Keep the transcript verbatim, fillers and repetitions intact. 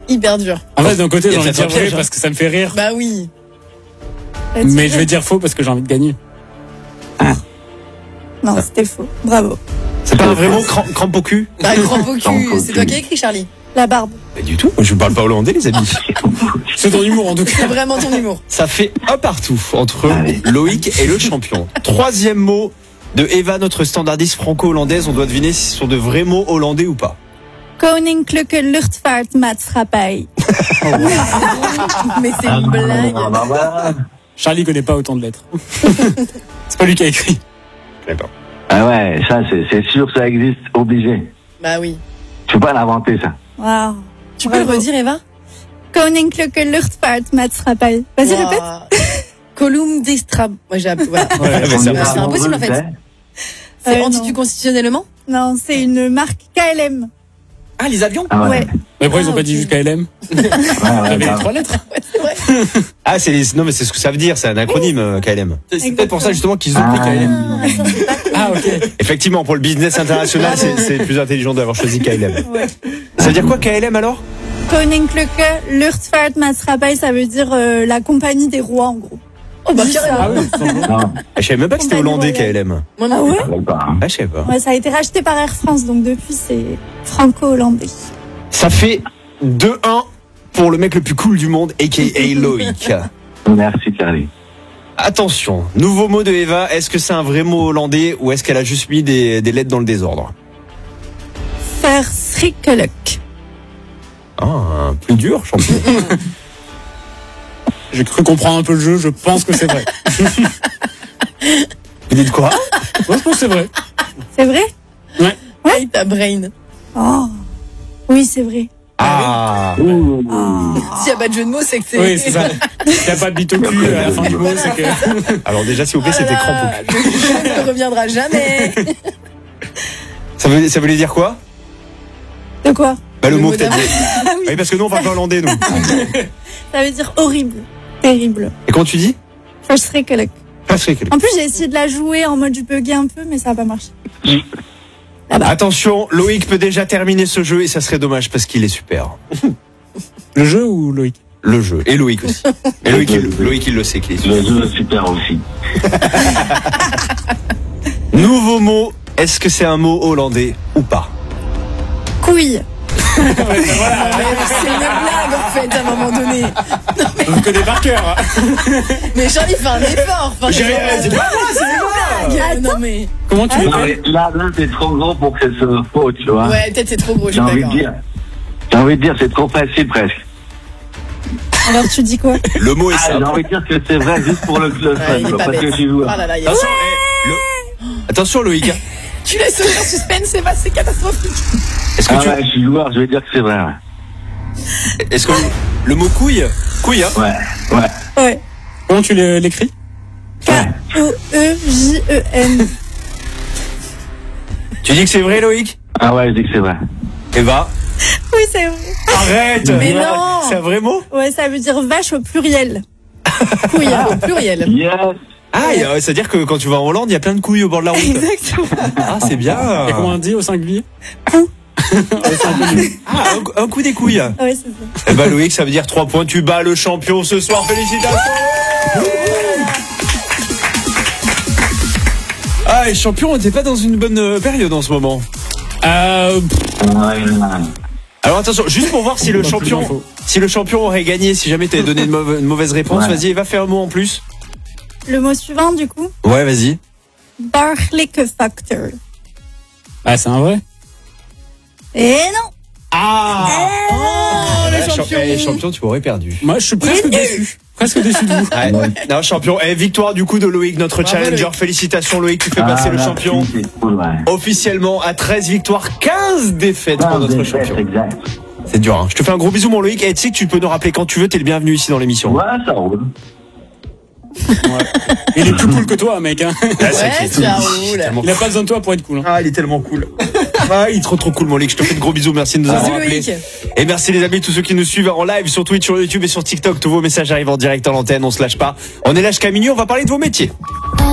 hyper dur. En fait, d'un côté, Il y j'ai a envie de dire peut-être un vrai piège, parce que ça me fait rire. Bah oui. Mais je vais dire faux parce que j'ai envie de gagner. Non, c'était faux. Bravo. C'est pas un vrai mot, cram- crampe au cul? Bah, grand au Grand cul. au C'est cul. toi qui as écrit, Charlie. La barbe. Pas du tout. Moi, je parle pas hollandais, les amis. C'est ton humour en tout C'est cas. vraiment ton humour. Ça fait un partout entre Allez. Loïc et le champion. Troisième mot de Eva, notre standardiste franco-hollandaise. On doit deviner si ce sont de vrais mots hollandais ou pas. Koninklijke Luchtvaartmaatschappij. Mais c'est une blague. Ah, bah, voilà. Charlie connaît pas autant de lettres. C'est pas lui qui a écrit. Je sais pas. Ah ouais, ça, c'est, c'est sûr, ça existe, obligé. Bah oui. Tu peux pas l'inventer, ça. Wow. Tu peux le redire, Eva? Koninklijke Luchtvaartmaatschappij. Vas-y, Wow. répète. Column d'Estrab. Moi, j'ai appris. Voilà. Ouais, mais c'est Bah, c'est impossible, en fait. C'est- C'est Euh, anticonstitutionnellement? Non, c'est une marque K L M. Ah, les avions? Ah ouais. Ouais. Mais pourquoi ils ont Ah, pas dit ok. juste K L M? Ouais, ouais, J'avais les bah, trois lettres. Ouais, c'est vrai. Ah, c'est les... non, mais c'est ce que ça veut dire. C'est un acronyme, euh, K L M. C'est peut-être pour ça, justement, qu'ils ont pris K L M. Ah, ok. Effectivement, pour le business international, c'est, c'est plus intelligent d'avoir choisi K L M. Ouais. Ça veut dire quoi, K L M, alors? Koninklijke Luchtvaartmaatschappij, ça veut dire euh, la compagnie des rois, en gros. Oh, bah, Dis ça. carrément. Ah oui, tout simplement. non, Ah, je savais même pas que c'était Compagnie hollandais, K royale. L M. Moi non Ah plus. ouais? ça va pas, hein. Ah, je savais pas. Ouais, ça a été racheté par Air France, donc depuis, c'est franco-hollandais. Ça fait deux un pour le mec le plus cool du monde, a k a. Loïc. Merci, Charlie. Attention, nouveau mot de Eva. Est-ce que c'est un vrai mot hollandais ou est-ce qu'elle a juste mis des, des lettres dans le désordre? Verschrikkelijk. Ah, plus dur, champion. J'ai cru comprendre un peu le jeu, je pense que c'est vrai. Vous dites quoi? Moi, je pense que c'est vrai. C'est vrai? Ouais. Ouais, ta brain. Oh. Oui, c'est vrai. Ah, Ouh. S'il n'y a pas de jeu de mots, c'est que c'est. Oui, c'est ça. S'il n'y a pas de bite au cul à la fin du mot, c'est que. alors déjà, s'il vous plaît, Oh là c'était là, crampe au cul. le jeu ne reviendra jamais. Ça veut, ça voulait dire quoi? De quoi? Bah, le, Le mot mot que t'as dit. d'après. Oui, parce que nous, on parle pas hollandais, nous. Ça veut dire horrible. Terrible. Et comment tu dis? Verschrikkelijk. Verschrikkelijk. En plus, j'ai essayé de la jouer en mode je buguais un peu, mais ça n'a pas marché. Attention, Loïc peut déjà terminer ce jeu et ça serait dommage parce qu'il est super. Le jeu ou Loïc? Le jeu. Et Loïc aussi. Et Loïc, il, Loïc, il le sait qu'il est super. Le jeu est super aussi. Nouveau mot. Est-ce que c'est un mot hollandais ou pas? Couille. Mais c'est une blague en fait à un moment donné. On me connaît par cœur. hein. Mais Charlie fait un effort. Enfin, J'ai rien c'est dit. pas moi, c'est une blague. Non mais. Comment tu Non, l'appelles? mais là, là, c'est trop gros pour que ce soit faux, tu vois. Ouais, peut-être c'est trop gros, je J'ai suis envie de d'accord. dire. J'ai envie de dire, c'est trop facile presque. Alors tu dis quoi? Le mot est Ah, j'ai simple. envie de dire que c'est vrai juste pour le, le Ouais, fun, il est quoi, pas parce bête. que je suis joueur. Oh là là, il y a- Attention, eh, le- Attention, Loïc. hein. Tu laisses aucun suspense, c'est pas, c'est catastrophique. Est-ce que Ah tu, ouais, je suis joueur, je vais dire que c'est vrai. Ouais, est-ce que le mot couille, couille, hein? ouais. ouais. Ouais. Comment tu l'é- l'écris? K O E J E N. Tu dis que c'est vrai, Loïc? Ah ouais, je dis que c'est vrai. Eva? Oui, c'est vrai. Arrête! Mais non. C'est un vrai mot? Ouais, ça veut dire vache au pluriel. Couille. Au pluriel. Yes. Ah, il y a- c'est-à-dire que quand tu vas en Hollande, il y a plein de couilles au bord de la route. Exactement. Ah, c'est bien. Et comment on dit au singulier? Ah, un, un coup des couilles. Ouais, c'est ça. Eh ben, Loïc, ça veut dire trois points. Tu bats le champion ce soir. Félicitations! Ah, les champions n'étaient pas dans une bonne euh, période en ce moment. Euh. Ouais, ouais. Alors attention, juste pour voir si le Pas plus champion, d'infos. si le champion aurait gagné, si jamais t'avais donné une mauvaise, une mauvaise réponse, Ouais. vas-y, va faire un mot en plus. Le mot suivant, du coup. Ouais, vas-y. Bargelijke factor. Ah, c'est un vrai? Et non. Ah! Oh, le Champion. champion. Eh, champion, tu m'aurais perdu. Moi, je suis presque déçu. Presque déçu de vous. Ouais. Non, champion. Eh, victoire du coup de Loïc, notre Bravo, challenger. Loïc. Félicitations, Loïc, tu fais Ah, passer le merci, champion c'est cool, ouais. officiellement à treize victoires, quinze défaites pour Ah, notre des champion. fêtes, exact. C'est dur, hein. Je te fais un gros bisou, mon Loïc. Et tu sais que tu peux nous rappeler quand tu veux, t'es le bienvenu ici dans l'émission. Ouais, ça roule. Il est plus cool que toi, mec. Hein. Ah, c'est Ouais, vrai qu'il est ça tellement- roule. Il a pas besoin de toi pour être cool. Hein. Ah, il est tellement cool. Ah, il est trop trop cool, mon Loïc. Je te fais de gros bisous. Merci de nous Bisous, avoir appelés. Loïc. Et merci les amis, tous ceux qui nous suivent en live sur Twitch, sur YouTube et sur TikTok. Tous vos messages arrivent en direct en antenne. On se lâche pas. On est là jusqu'à minuit. On va parler de vos métiers.